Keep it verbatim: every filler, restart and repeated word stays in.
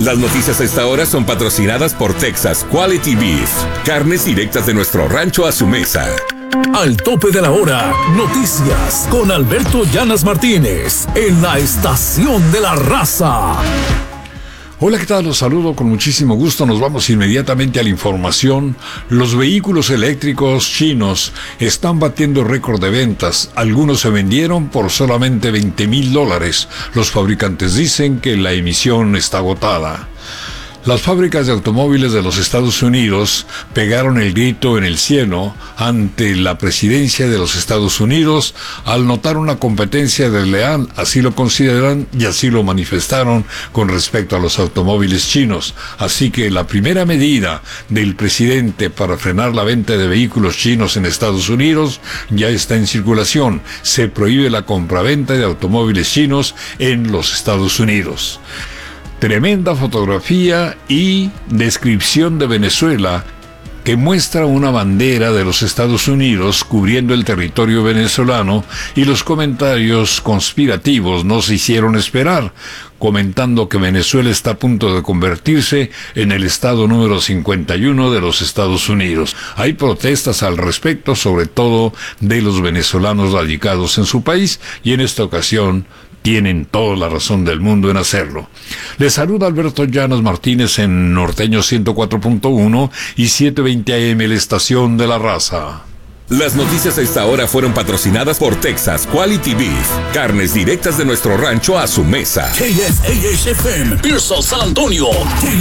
Las noticias a esta hora son patrocinadas por Texas Quality Beef. Carnes directas de nuestro rancho a su mesa. Al tope de la hora, noticias con Alberto Llanas Martínez en la Estación de la Raza. Hola, ¿qué tal? Los saludo con muchísimo gusto. Nos vamos inmediatamente a la información. Los vehículos eléctricos chinos están batiendo récord de ventas. Algunos se vendieron por solamente veinte mil dólares. Los fabricantes dicen que la emisión está agotada. Las fábricas de automóviles de los Estados Unidos pegaron el grito en el cielo ante la presidencia de los Estados Unidos al notar una competencia desleal, así lo consideran y así lo manifestaron con respecto a los automóviles chinos. Así que la primera medida del presidente para frenar la venta de vehículos chinos en Estados Unidos ya está en circulación. Se prohíbe la compraventa de automóviles chinos en los Estados Unidos. Tremenda fotografía y descripción de Venezuela que muestra una bandera de los Estados Unidos cubriendo el territorio venezolano, y los comentarios conspirativos no se hicieron esperar, comentando que Venezuela está a punto de convertirse en el estado número cincuenta y uno de los Estados Unidos. Hay protestas al respecto, sobre todo de los venezolanos radicados en su país, y en esta ocasión tienen toda la razón del mundo en hacerlo. Les saluda Alberto Llanas Martínez en Norteño ciento cuatro punto uno y setecientos veinte A M, la Estación de la Raza. Las noticias a esta hora fueron patrocinadas por Texas Quality Beef. Carnes directas de nuestro rancho a su mesa. K S A H F M, Pearsall, San Antonio. K